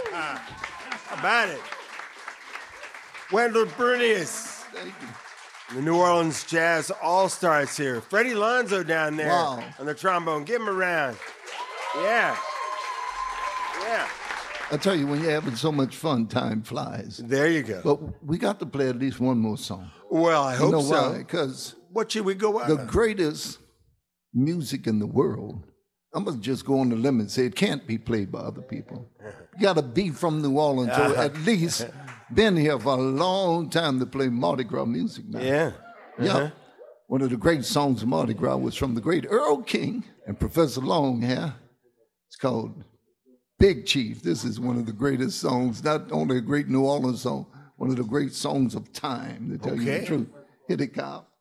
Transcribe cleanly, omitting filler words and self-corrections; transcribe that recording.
How about it? Wendell Bernius. The New Orleans Jazz All-Stars here. Freddie Lonzo down there on the trombone. Give him a round. Yeah. Yeah. I tell you, when you're having so much fun, time flies. There you go. But we got to play at least one more song. Well, I hope so. Why? Because what should we go out? The greatest music in the world, I'm going to just go on the limb and say it can't be played by other people. You got to be from New Orleans, or at least been here for a long time to play Mardi Gras music now. Yeah. Yeah. One of the great songs of Mardi Gras was from the great Earl King and Professor Longhair. It's called Big Chief. This is one of the greatest songs, not only a great New Orleans song, one of the great songs of time, to tell you the truth. Hit it, Kyle.